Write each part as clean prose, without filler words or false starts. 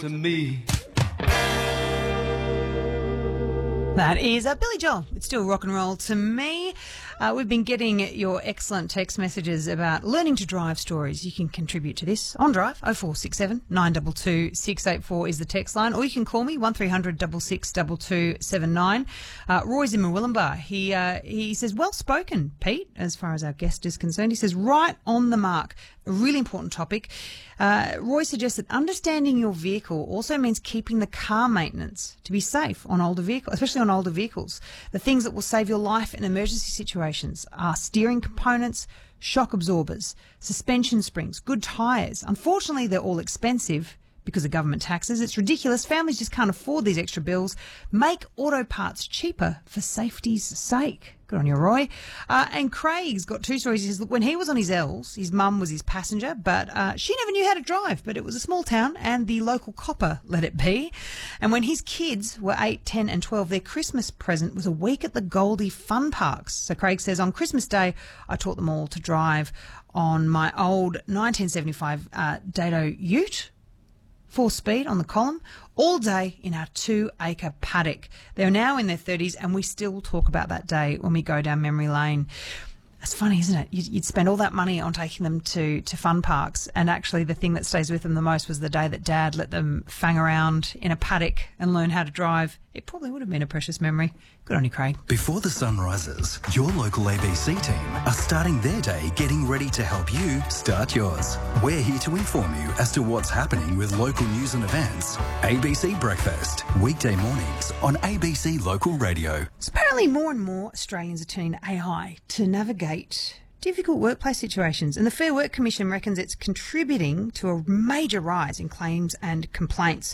to me. That is Billy Joel. It's still rock and roll to me. We've been getting your excellent text messages about learning to drive stories. You can contribute to this on Drive. 0467 922 684 is the text line, or you can call me 1300 662279. Roy's in Murwillumbah. He says, well spoken, Pete, as far as our guest is concerned. He says, right on the mark. A really important topic. Roy suggests that understanding your vehicle also means keeping the car maintenance to be safe on older vehicles, especially on older vehicles. The things that will save your life in emergency situations are steering components, shock absorbers, suspension springs, good tyres. Unfortunately, they're all expensive because of government taxes. It's ridiculous. Families just can't afford these extra bills. Make auto parts cheaper for safety's sake. Good on you, Roy. And Craig's got two stories. He says, look, when he was on his L's, his mum was his passenger, but she never knew how to drive. But it was a small town, and the local copper let it be. And when his kids were 8, 10 and 12, their Christmas present was a week at the Goldie Fun Parks. So Craig says, on Christmas Day, I taught them all to drive on my old 1975 Dado Ute, 4-speed on the column, all day in our 2-acre paddock. They're now in their 30s, and we still talk about that day when we go down memory lane. It's funny, isn't it? You'd spend all that money on taking them to fun parks, and actually the thing that stays with them the most was the day that Dad let them fang around in a paddock and learn how to drive. It probably would have been a precious memory. Good on you, Craig. Before the sun rises, your local ABC team are starting their day getting ready to help you start yours. We're here to inform you as to what's happening with local news and events. ABC Breakfast, weekday mornings on ABC Local Radio. So apparently more and more Australians are turning to AI to navigate difficult workplace situations, and the Fair Work Commission reckons it's contributing to a major rise in claims and complaints.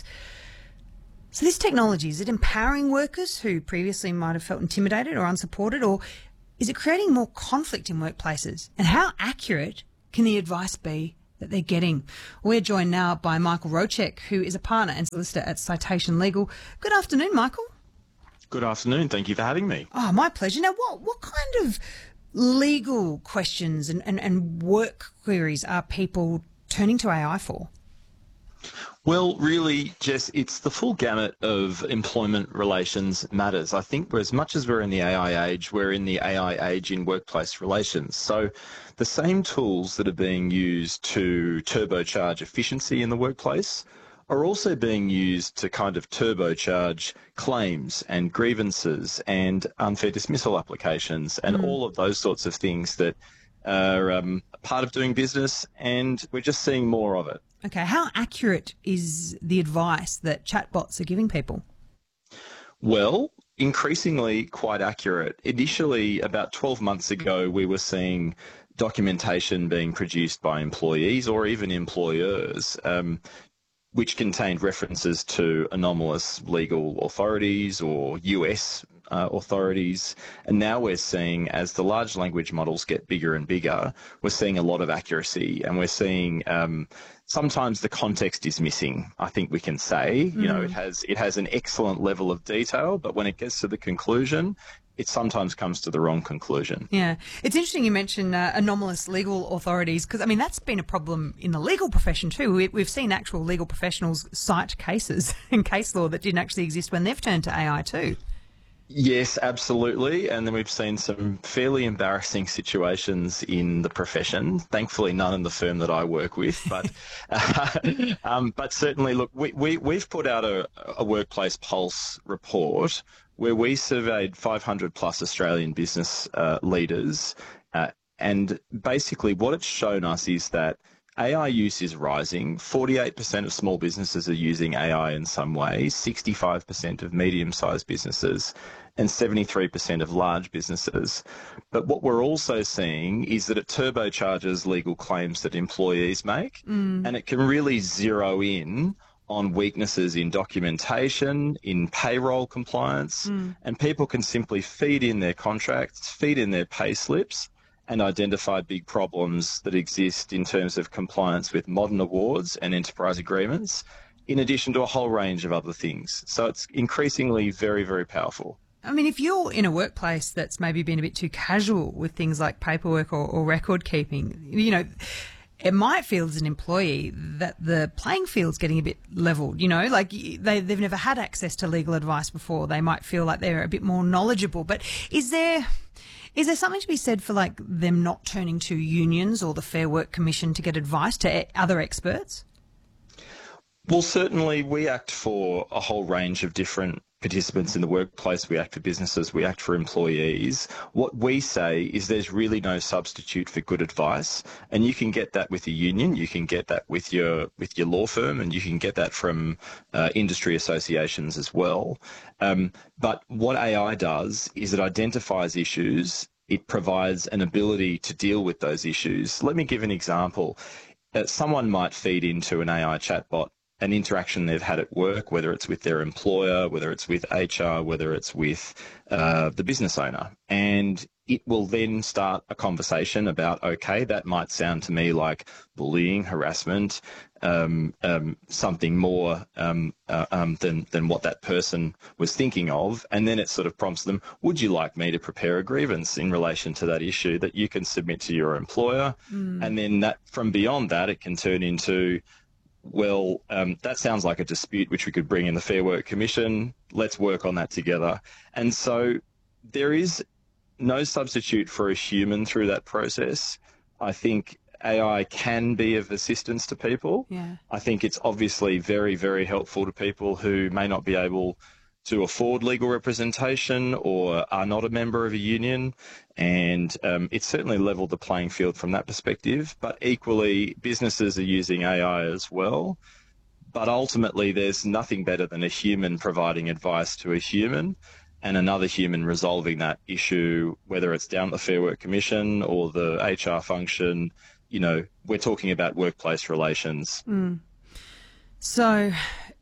So this technology, is it empowering workers who previously might have felt intimidated or unsupported, or is it creating more conflict in workplaces? And how accurate can the advice be that they're getting? We're joined now by Michael Rocek, who is a partner and solicitor at Citation Legal. Good afternoon, Michael. Good afternoon. Thank you for having me. Oh, my pleasure. Now, what kind of legal questions and work queries are people turning to AI for? Well, really, Jess, it's the full gamut of employment relations matters. I think as much as we're in the AI age, we're in the AI age in workplace relations. So the same tools that are being used to turbocharge efficiency in the workplace are also being used to kind of turbocharge claims and grievances and unfair dismissal applications and all of those sorts of things that are part of doing business, and we're just seeing more of it. Okay, how accurate is the advice that chatbots are giving people? Well, increasingly quite accurate. Initially, about 12 months ago, we were seeing documentation being produced by employees or even employers, which contained references to anomalous legal authorities or US authorities. And now we're seeing, as the large language models get bigger and bigger, we're seeing a lot of accuracy, and we're seeing sometimes the context is missing, I think we can say. You know, it has an excellent level of detail, but when it gets to the conclusion, it sometimes comes to the wrong conclusion. Yeah. It's interesting you mention anomalous legal authorities, because, I mean, that's been a problem in the legal profession too. We've seen actual legal professionals cite cases in case law that didn't actually exist when they've turned to AI too. Yes, absolutely. And then we've seen some fairly embarrassing situations in the profession. Thankfully, none in the firm that I work with. But but certainly, look, we've put out a Workplace Pulse report where we surveyed 500 plus Australian business leaders. And basically what it's shown us is that AI use is rising. 48% of small businesses are using AI in some way, 65% of medium-sized businesses, and 73% of large businesses. But what we're also seeing is that it turbocharges legal claims that employees make, and it can really zero in on weaknesses in documentation, in payroll compliance, and people can simply feed in their contracts, feed in their pay slips, and identify big problems that exist in terms of compliance with modern awards and enterprise agreements, in addition to a whole range of other things. So it's increasingly very, very powerful. I mean, if you're in a workplace that's maybe been a bit too casual with things like paperwork or record keeping, you know, it might feel as an employee that the playing field's getting a bit leveled, like they've never had access to legal advice before. They might feel like they're a bit more knowledgeable. But is there something to be said for like them not turning to unions or the Fair Work Commission to get advice to other experts? Well, certainly we act for a whole range of different participants in the workplace. We act for businesses, we act for employees. What we say is there's really no substitute for good advice, and you can get that with a union, you can get that with your law firm, and you can get that from industry associations as well. But what AI does is it identifies issues, it provides an ability to deal with those issues. Let me give an example. Someone might feed into an AI chatbot an interaction they've had at work, whether it's with their employer, whether it's with HR, whether it's with the business owner. And it will then start a conversation about, okay, that might sound to me like bullying, harassment, something more than what that person was thinking of. And then it sort of prompts them, would you like me to prepare a grievance in relation to that issue that you can submit to your employer? And then that from beyond that, it can turn into, well, that sounds like a dispute which we could bring in the Fair Work Commission. Let's work on that together. And so there is no substitute for a human through that process. I think AI can be of assistance to people. Yeah. I think it's obviously very, very helpful to people who may not be able to afford legal representation or are not a member of a union. And it's certainly leveled the playing field from that perspective. But equally, businesses are using AI as well. But ultimately, there's nothing better than a human providing advice to a human and another human resolving that issue, whether it's down at the Fair Work Commission or the HR function. We're talking about workplace relations. So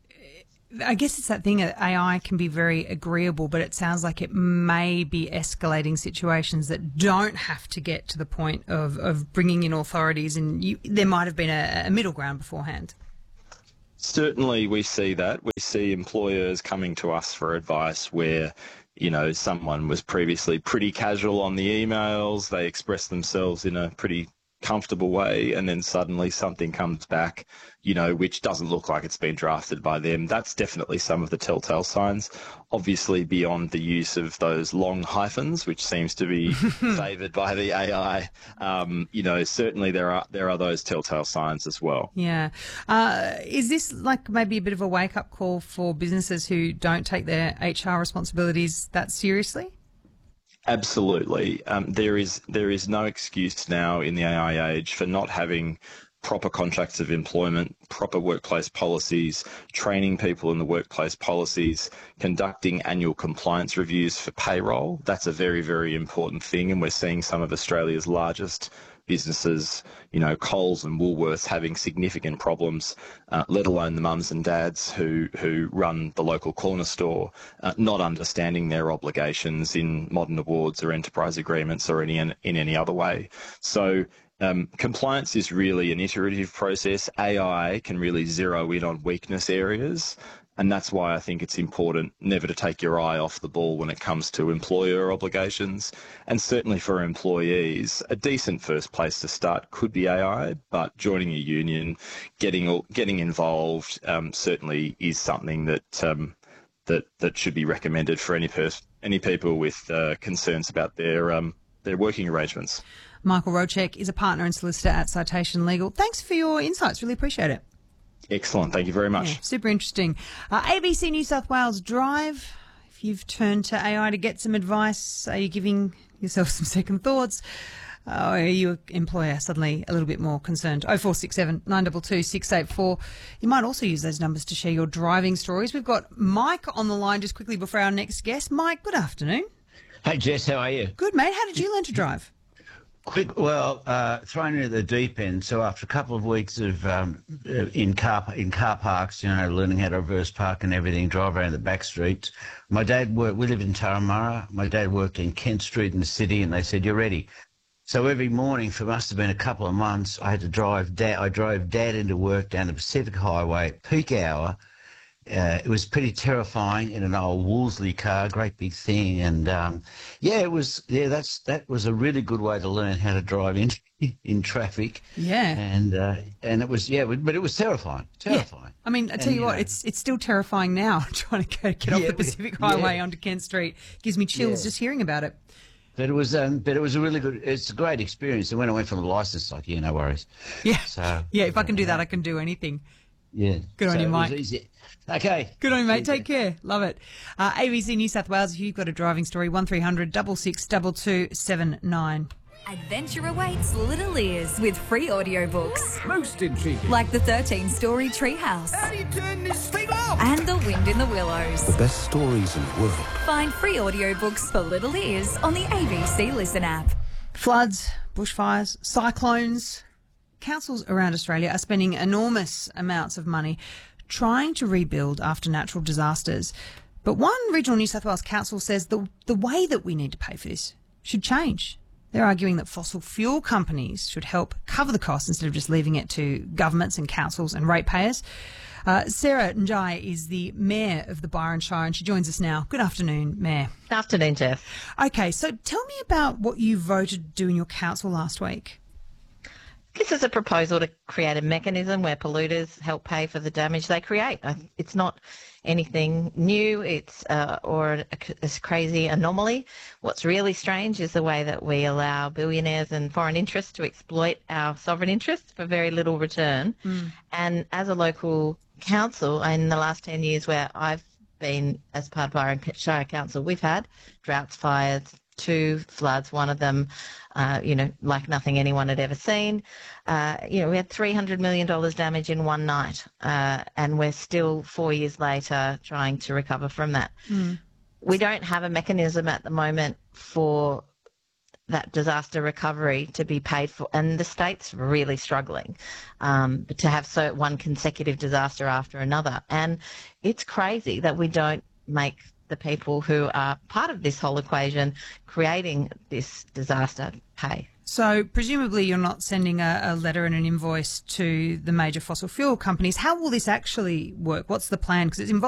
I guess it's that thing that AI can be very agreeable, but it sounds like it may be escalating situations that don't have to get to the point of bringing in authorities, and there might have been a middle ground beforehand. Certainly we see that. We see employers coming to us for advice where, someone was previously pretty casual on the emails, they expressed themselves in a pretty comfortable way, and then suddenly something comes back, which doesn't look like it's been drafted by them. That's definitely some of the telltale signs. Obviously, beyond the use of those long hyphens, which seems to be favoured by the AI, certainly there are those telltale signs as well. Yeah. Is this like maybe a bit of a wake-up call for businesses who don't take their HR responsibilities that seriously? Absolutely. There is no excuse now in the AI age for not having proper contracts of employment, proper workplace policies, training people in the workplace policies, conducting annual compliance reviews for payroll. That's a very, very important thing, and we're seeing some of Australia's largest businesses, Coles and Woolworths, having significant problems, let alone the mums and dads who run the local corner store, not understanding their obligations in modern awards or enterprise agreements or in any other way. So compliance is really an iterative process. AI can really zero in on weakness areas. And that's why I think it's important never to take your eye off the ball when it comes to employer obligations. And certainly for employees, a decent first place to start could be AI, but joining a union, getting involved certainly is something that should be recommended for any people with concerns about their working arrangements. Michael Rocek is a partner and solicitor at Citation Legal. Thanks for your insights. Really appreciate it. Excellent. Thank you very much. Yeah, super interesting. ABC New South Wales Drive. If you've turned to AI to get some advice, are you giving yourself some second thoughts? Are your employer suddenly a little bit more concerned? 0467 922 684. You might also use those numbers to share your driving stories. We've got Mike on the line just quickly before our next guest. Mike, good afternoon. Hey, Jess, how are you? Good, mate. How did you learn to drive? Thrown into the deep end. So after a couple of weeks of in car parks, learning how to reverse park and everything, drive around the back streets. My dad worked. We lived in Turramurra. My dad worked in Kent Street in the city, and they said, "You're ready." So every morning for must have been a couple of months, I had to drive Dad. I drove Dad into work down the Pacific Highway at peak hour. It was pretty terrifying in an old Wolseley car, great big thing, and that was a really good way to learn how to drive in traffic. Yeah. And it was, but it was terrifying. Terrifying. Yeah. I mean, I tell you what, it's still terrifying now trying to get off the Pacific Highway onto Kent Street. Gives me chills just hearing about it. But it was a really good. It's a great experience. And when I went for the license, like, no worries. Yeah. So if I can do that, I can do anything. Yeah. Good on you, Mike. It was easy. Okay. Good on you, mate. Take care. Love it. ABC New South Wales, if you've got a driving story, 1300 66 2279. Adventure awaits Little Ears with free audiobooks. Most intriguing. Like the 13-story Treehouse. How do you turn this thing off? And The Wind in the Willows. The best stories in the world. Find free audiobooks for Little Ears on the ABC Listen app. Floods, bushfires, cyclones. Councils around Australia are spending enormous amounts of money trying to rebuild after natural disasters. But one regional New South Wales council says the way that we need to pay for this should change. They're arguing that fossil fuel companies should help cover the costs instead of just leaving it to governments and councils and ratepayers. Sarah Njai is the Mayor of the Byron Shire and she joins us now. Good afternoon, Mayor. Good afternoon, Jeff. Okay, so tell me about what you voted to do in your council last week. This is a proposal to create a mechanism where polluters help pay for the damage they create. It's not anything new, or a crazy anomaly. What's really strange is the way that we allow billionaires and foreign interests to exploit our sovereign interests for very little return. And as a local council, in the last 10 years where I've been as part of Byron Shire Council, we've had droughts, fires, 2 floods, one of them, like nothing anyone had ever seen. We had $300 million damage in one night, and we're still 4 years later trying to recover from that. We don't have a mechanism at the moment for that disaster recovery to be paid for, and the state's really struggling to have one consecutive disaster after another. And it's crazy that we don't make the people who are part of this whole equation creating this disaster pay. So presumably you're not sending a letter and an invoice to the major fossil fuel companies. How will this actually work? What's the plan? Because it's involved